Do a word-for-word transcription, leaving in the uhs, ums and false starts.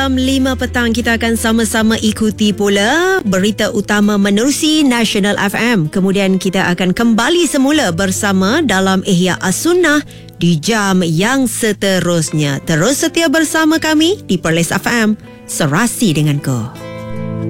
Jam lima petang kita akan sama-sama ikuti pula berita utama menerusi National F M. Kemudian kita akan kembali semula bersama dalam Ihya As-Sunnah di jam yang seterusnya. Terus setia bersama kami di Perlis F M. Serasi denganku.